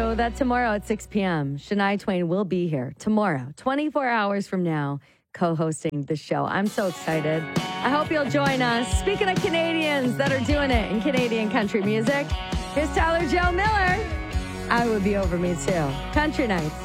you that tomorrow at 6 p.m., Shania Twain will be here tomorrow, 24 hours from now, co-hosting the show. I'm so excited. I hope you'll join us. Speaking of Canadians that are doing it in Canadian country music, here's Tyler Joe Miller. I Would Be Over Me Too. Country Nights.